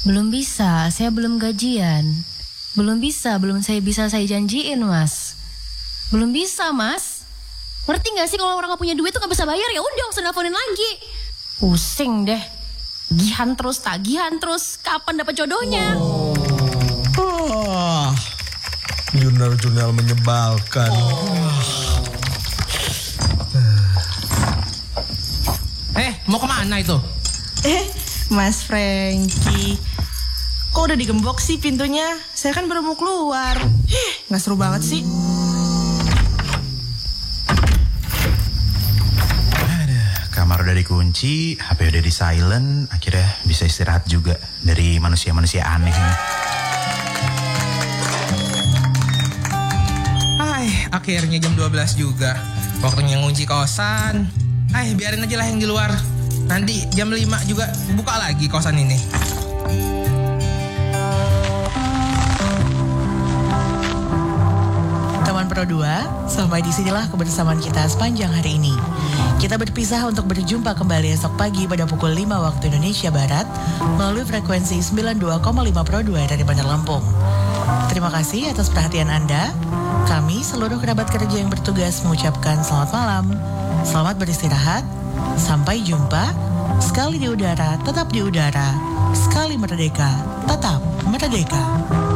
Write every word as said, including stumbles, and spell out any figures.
Belum bisa, saya belum gajian. Belum bisa, belum saya bisa saya janjiin, Mas. Belum bisa, Mas. Ngerti gak sih kalau orang gak punya duit tuh gak bisa bayar, ya udah gak usah nelfonin lagi. Pusing deh. Gihan terus, tagihan terus. Kapan dapat jodohnya? Oh. Oh. Jurnal-jurnal menyebalkan. Oh. Eh, mau kemana itu? Eh, Mas Franky, kok udah digembok sih pintunya? Saya kan baru mau keluar. Eh, gak seru banget sih. Aduh, kamar udah dikunci, H P udah di silent, akhirnya bisa istirahat juga dari manusia-manusia aneh ini. Hai, akhirnya jam dua belas juga. Waktunya ngunci kosan. Ay, biarin aja lah yang di luar. Nanti jam lima juga buka lagi kosan ini. Teman Pro dua, sampai disinilah kebersamaan kita sepanjang hari ini. Kita berpisah untuk berjumpa kembali esok pagi pada pukul lima waktu Indonesia Barat melalui frekuensi sembilan puluh dua koma lima Pro dua dari Bandar Lampung. Terima kasih atas perhatian Anda. Kami seluruh kerabat kerja yang bertugas mengucapkan selamat malam, selamat beristirahat, sampai jumpa. Sekali di udara, tetap di udara. Sekali merdeka, tetap merdeka.